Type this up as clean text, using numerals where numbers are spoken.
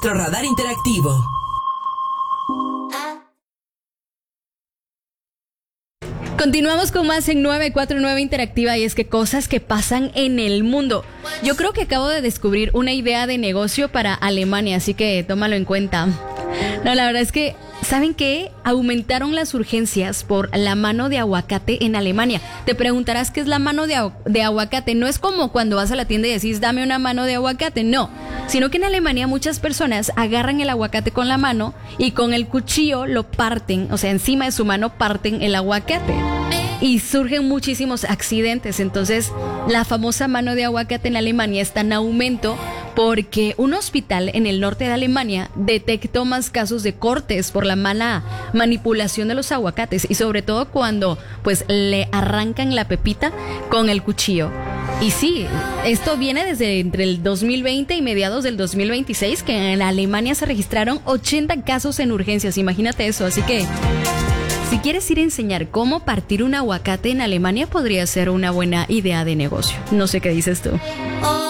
Nuestro radar interactivo. Continuamos con más en 949 Interactiva y es que cosas que pasan en el mundo. Yo creo que acabo de descubrir una idea de negocio para Alemania, así que tómalo en cuenta. No, la verdad es que, ¿saben qué? Aumentaron las urgencias por la mano de aguacate en Alemania. Te preguntarás qué es la mano de aguacate. No es como cuando vas a la tienda y decís, dame una mano de aguacate. No, sino que en Alemania muchas personas agarran el aguacate con la mano y con el cuchillo lo parten, o sea, encima de su mano parten el aguacate. Y surgen muchísimos accidentes. Entonces, la famosa mano de aguacate en Alemania está en aumento porque un hospital en el norte de Alemania detectó más casos de cortes por la mala manipulación de los aguacates y sobre todo cuando pues le arrancan la pepita con el cuchillo. Y sí, esto viene desde entre el 2020 y mediados del 2026, que en Alemania se registraron 80 casos en urgencias. Imagínate eso, así que si quieres ir a enseñar cómo partir un aguacate en Alemania, podría ser una buena idea de negocio. No sé qué dices tú.